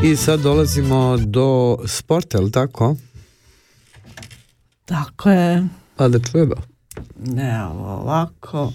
I sad dolazimo do sporta, je li tako? Tako je. Pa da čujemo. Evo ovako.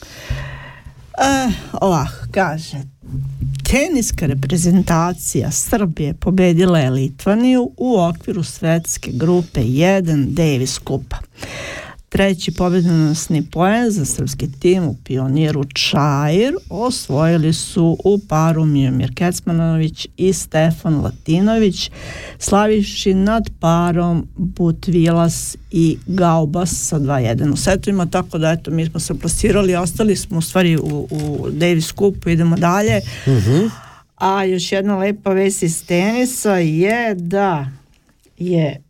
Ovako, kaže. Teniska reprezentacija Srbije pobedila je Litvaniju u okviru svetske grupe 1 Davis kupa. Treći pobjedonosni poen za srpski tim u Pioniru Čair osvojili su u paru Miomir Kecmanović i Stefan Latinović, slavivši nad parom Butvilas i Gaubas sa 2-1 u setovima, tako da eto, mi smo se plasirali, ostali smo u stvari u Davis kupu, idemo dalje. A još jedna lepa vest iz tenisa je da je,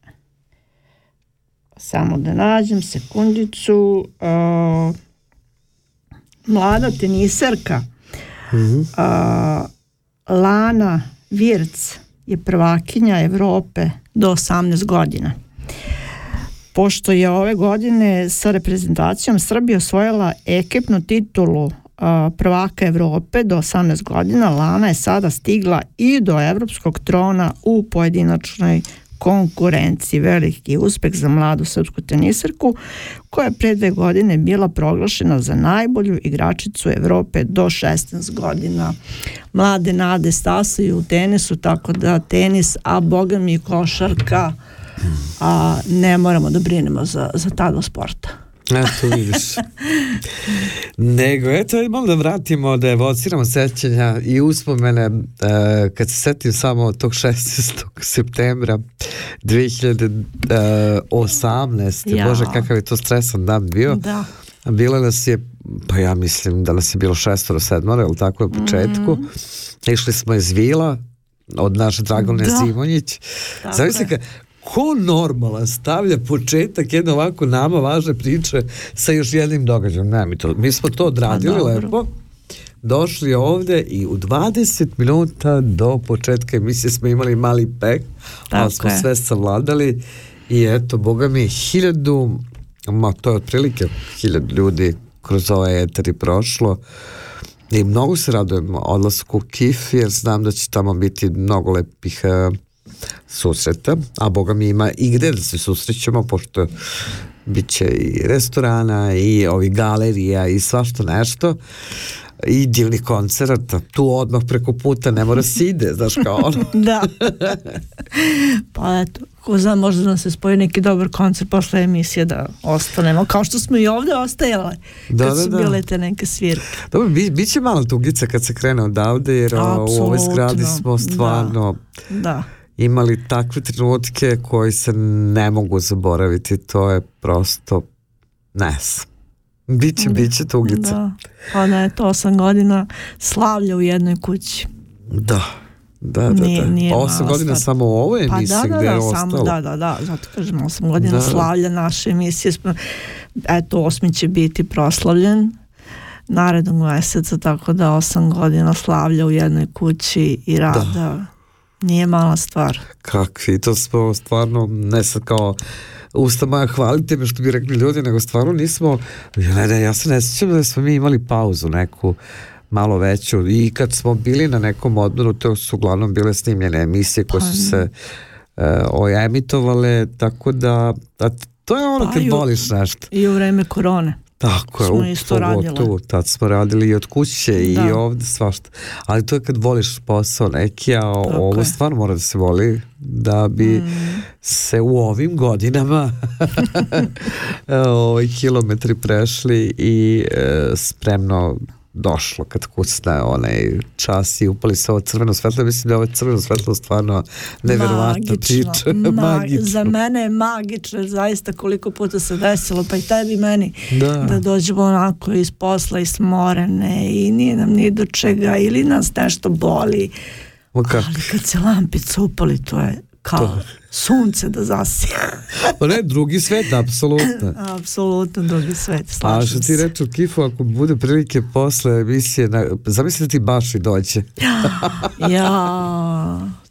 samo da nađem sekundicu, mlada teniserka Lana Virc je prvakinja Evrope do 18 godina. Pošto je ove godine sa reprezentacijom Srbije osvojila ekipnu titulu prvaka Evrope do 18 godina, Lana je sada stigla i do evropskog trona u pojedinačnoj konkurenciji. Veliki uspeh za mladu srpsku teniserku koja je pre 2 godine bila proglašena za najbolju igračicu Evrope do 16 godina. Mlade nade stasaju u tenisu, tako da tenis, a boga mi košarka, a ne moramo da brinemo za ta dva sporta. Eto vidiš. Nego, eto, malo da vratimo, da evociramo sećanja i uspomene, kad se setim samo tog 16. septembra 2018. Ja. Bože, kakav je to stresan dan bio. Da. Bilo nas je, pa ja mislim da nas je bilo 6-7, je li tako, na početku. Išli smo iz Vila od naše Dragone Zimonjić. Zavisli ko normalan stavlja početak jedne ovako nama važne priče sa još jednim događajem? Ne, mi smo to odradili lepo, došli ovde i u 20 minuta do početka emisije smo imali mali pek, ali smo sve savladali i eto, boga mi, 1000, to je otprilike 1000 ljudi kroz ovaj eter i prošlo. I mnogo se radujem odlasku u Kif, jer znam da će tamo biti mnogo lepih susreta, a boga mi ima i gde da se susrećemo, pošto bit će i restorana i ovi galerija i svašta nešto i divnih koncerata, tu odmah preko puta ne mora se ide, znaš kao ono. Da. Pa eto, ko zna, možda nam se spoji neki dobar koncert posle emisije da ostanemo, kao što smo i ovde ostajale kad su bile te neke svirke. Dobro, bit će malo tugica kad se krene odavde, jer u ovoj zgradi smo stvarno imali takve trenutke koji se ne mogu zaboraviti, to je prosto Biće tugica. Da. Pa ne, to 8 godina slavlja u jednoj kući. Da. Nije 8 godina samo u ovoj emisiji gde je ostalo. Da, zato kažem 8 godina slavlja naše emisije. Eto, 8. će biti proslavljen narednog meseca, tako da 8 godina slavlja u jednoj kući i rada. Nije mala stvar. Kakvi, to smo stvarno, ne sad kao usta moja hvalite me što bi rekli ljudi, nego stvarno nismo, ja se ne sjećam da smo mi imali pauzu neku malo veću i kad smo bili na nekom odmoru, to su uglavnom bile snimljene emisije koje su se emitovale, tako da to je ono kad voliš nešto. I u vreme korone. Tako je, tad smo radili i od kuće i ovde svašta, ali to je kad voliš posao neki, a ovo stvarno mora da se voli da bi se u ovim godinama kilometri prešli i spremno došlo kad kucne onaj čas i upali se ovo crveno svetlo. Mislim da je ovo crveno svetlo stvarno neverovatna priča. Magično. Za mene je magično, zaista koliko puta se desilo, pa i tebi meni, da dođemo onako iz posla ismorene i nije nam ni do čega ili nas nešto boli. Ali kad se lampica upali, to je kao sunce da zasija. Pa ne, drugi svet, apsolutno. Apsolutno drugi svet, slažem se. A što ti reći u Kifu, ako bude prilike posle emisije, zamisli da ti baš i dođe.